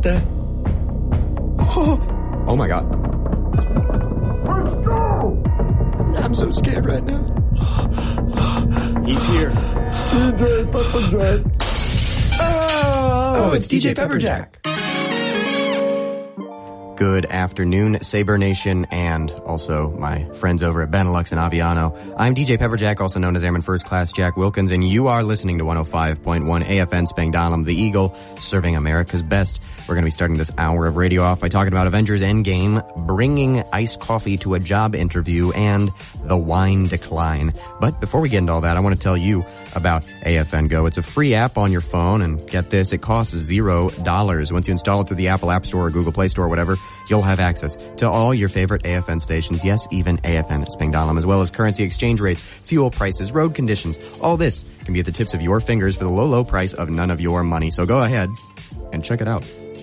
that? Oh my God. Let's go! I'm so scared right now. He's here. DJ Pepperjack. Oh, it's DJ Pepperjack. Good afternoon, Sabre Nation, and also my friends over at Benelux and Aviano. I'm DJ Pepperjack, also known as Airman First Class Jack Wilkins, and you are listening to 105.1 AFN Spangdahlem, the Eagle, serving America's best. We're going to be starting this hour of radio off by talking about Avengers Endgame, bringing iced coffee to a job interview, and the wine decline. But before we get into all that, I want to tell you about AFN Go. It's a free app on your phone, and get this, it costs $0. Once you install it through the Apple App Store or Google Play Store or whatever, you'll have access to all your favorite AFN stations, yes, even AFN Spangdahlem, as well as currency exchange rates, fuel prices, road conditions. All this can be at the tips of your fingers for the low, low price of none of your money. So go ahead and check it out.